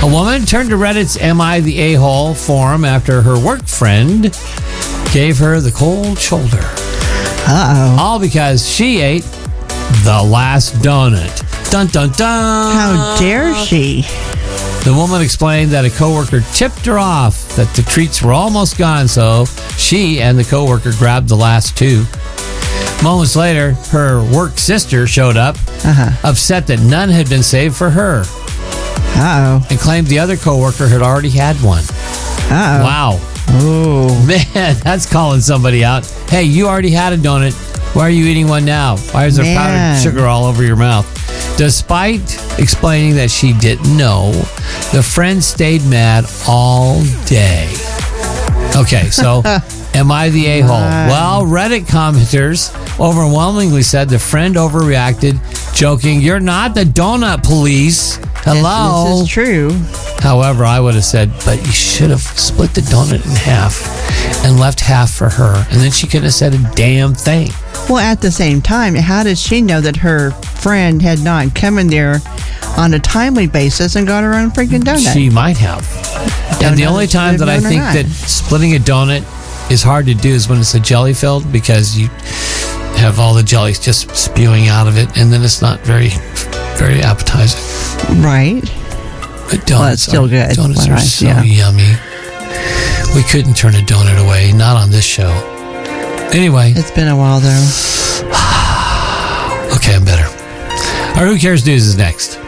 A woman turned to Reddit's Am I the A-Hole forum after her work friend gave her the cold shoulder. Uh-oh. All because she ate the last donut. Dun, dun, dun. How dare she? The woman explained that a coworker tipped her off that the treats were almost gone, so she and the coworker grabbed the last two. Moments later, her work sister showed up, upset that none had been saved for her, and claimed the other coworker had already had one. Wow. Oh. Man, that's calling somebody out. Hey, you already had a donut. Why are you eating one now? Why is there powdered sugar all over your mouth? Despite explaining that she didn't know, the friend stayed mad all day. Okay, so am I the a-hole? Well, Reddit commenters overwhelmingly said the friend overreacted, joking, "You're not the donut police. Hello." This is true. However, I would have said, but you should have split the donut in half and left half for her, and then she couldn't have said a damn thing. Well, at the same time, how did she know that her friend had not come in there on a timely basis and got her own freaking donut? She might have. And the only time that I think that splitting a donut is hard to do is when it's a jelly filled, because you have all the jelly just spewing out of it, and then it's not very, very appetizing. Right. But donuts it's still good. Donuts are so yummy. We couldn't turn a donut away, not on this show. Anyway. It's been a while, though. Okay, I'm better. Our Who Cares News is next.